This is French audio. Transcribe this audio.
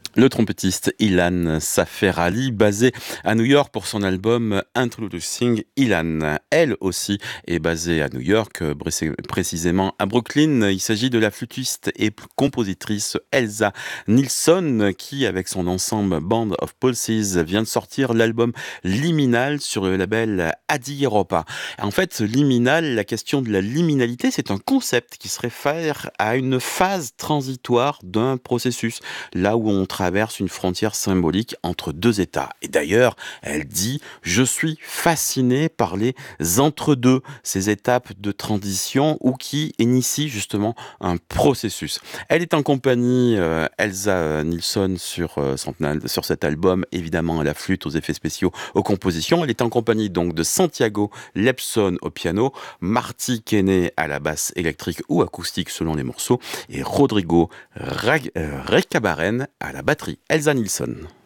Le trompettiste Ilan Safer-Ali, basé à New York pour son album Introducing Ilan. Elle aussi est basée à New York, précisément à Brooklyn. Il s'agit de la flûtiste et compositrice Elsa Nilsson qui, avec son ensemble Band of Pulses, vient de sortir l'album Liminal sur le label Adi Europa. En fait, liminal, la question de la liminalité, c'est un concept qui se réfère à une phase transitoire d'un processus, là où on traverse une frontière symbolique entre deux États. Et d'ailleurs, elle dit: je suis fascinée par les entre-deux, ces étapes de transition ou qui initient justement un processus. Elle est en compagnie, Elsa Nilsson, sur cet album, évidemment à la flûte, aux effets spéciaux, aux compositions. Elle est en compagnie donc de Santiago Lepson au piano, Marty Kenney à la basse électrique ou acoustique selon les morceaux, et Rodrigo Recabaren à la batterie. Elsa Nilsson.